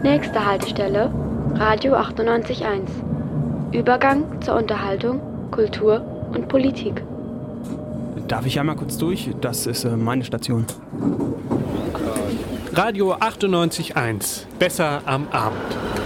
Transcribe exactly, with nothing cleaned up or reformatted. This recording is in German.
Nächste Haltestelle, Radio achtundneunzig Komma eins. Übergang zur Unterhaltung, Kultur und Politik. Darf ich einmal kurz durch? Das ist äh, meine Station. Radio achtundneunzig Komma eins. Besser am Abend.